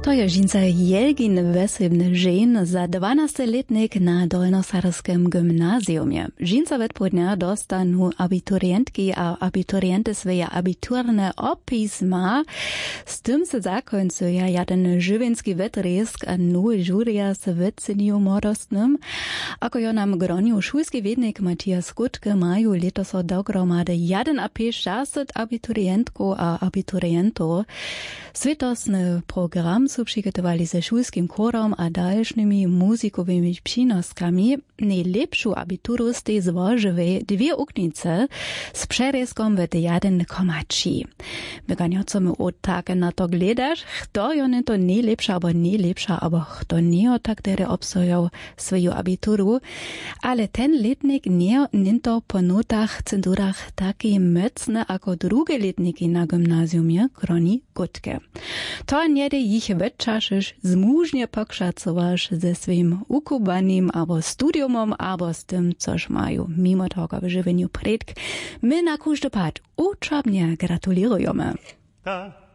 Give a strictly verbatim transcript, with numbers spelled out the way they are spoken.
To je žinca Jelgin Vesebny žen za dwanastoletnik na Dolnosarskim gymnazjumie. Žinca vedpodnia dostanu abiturientki a abiturienty swoje abiturne opisma. Z tym se zakońcuje jeden żywienski wetrysk a nowy żuria z wyceniu młodostnym. Ako jo nam groniu szulski wiednik Matthias Gutke maju letos dogromady jeden a šestdesiat abiturientku a abiturientów. Svetosny program su przygotowali ze szulskim chorem a dalszymi muzikowymi przynoskami. Najlepszą abituru z tej złożyły dwie uknice z przeryskom w jeden koma trzy. Wyganiocamy od tak na to gledasz, kto jo nie to najlepsza, albo najlepsza, albo kto nie tak tere obstoją swoją abituru. Ale ten letnik nie, nie to po notach, cenzurach taki mocny, jako drugie letniki na gymnazjumie, kroni Gutke. To nie ich wyczaszysz, zmużnie pokrzacowasz ze swoim ukubanim albo studiumom, albo z tym, coż mają mimo tego w żywieniu predk. My na każdy pad uczobnie gratulujemy.